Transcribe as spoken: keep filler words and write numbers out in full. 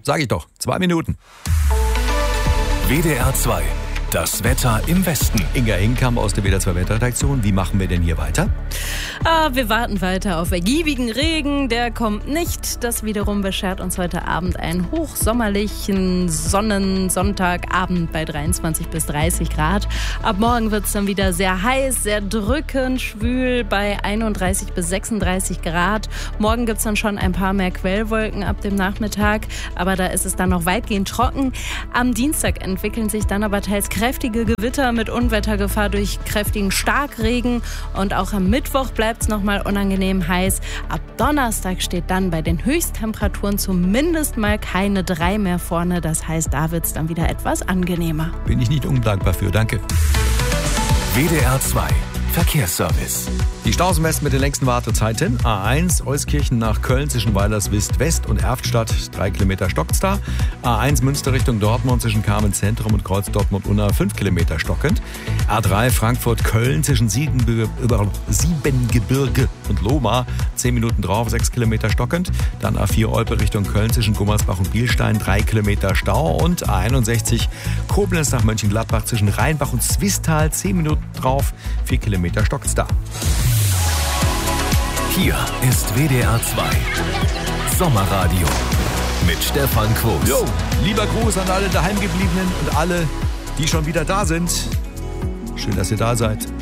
sag ich doch, zwei Minuten. W D R zwei. Das Wetter im Westen. Inga Inkamp aus der W D R zwei Wetterredaktion. Wie machen wir denn hier weiter? Ah, wir warten weiter auf ergiebigen Regen. Der kommt nicht. Das wiederum beschert uns heute Abend einen hochsommerlichen Sonnen-Sonntagabend bei dreiundzwanzig bis dreißig Grad. Ab morgen wird es dann wieder sehr heiß, sehr drückend, schwül bei einunddreißig bis sechsunddreißig Grad. Morgen gibt es dann schon ein paar mehr Quellwolken ab dem Nachmittag, aber da ist es dann noch weitgehend trocken. Am Dienstag entwickeln sich dann aber teils kräftige Gewitter mit Unwettergefahr durch kräftigen Starkregen und auch am Mittwoch bleibt es nochmal unangenehm heiß. Ab Donnerstag steht dann bei den Höchsttemperaturen zumindest mal keine drei mehr vorne. Das heißt, da wird es dann wieder etwas angenehmer. Bin ich nicht undankbar für, danke. W D R zwei Verkehrsservice. Die Staus im Westen mit den längsten Wartezeiten. A eins Euskirchen nach Köln zwischen Weilerswist West und Erftstadt, drei Kilometer stockt's da. A eins Münster Richtung Dortmund zwischen Kamen Zentrum und Kreuz Dortmund-Unna, fünf Kilometer stockend. A drei Frankfurt-Köln zwischen Siebengebirge, Siebengebirge und Lohmar, zehn Minuten drauf, sechs Kilometer stockend. Dann A vier Olpe Richtung Köln zwischen Gummersbach und Bielstein, drei Kilometer Stau. Und A einundsechzig Koblenz nach Mönchengladbach zwischen Rheinbach und Zwistal, zehn Minuten drauf, vier Kilometer stockt's da. Hier ist W D R zwei Sommerradio mit Stefan Quos. Jo, lieber Gruß an alle Daheimgebliebenen und alle, die schon wieder da sind. Schön, dass ihr da seid.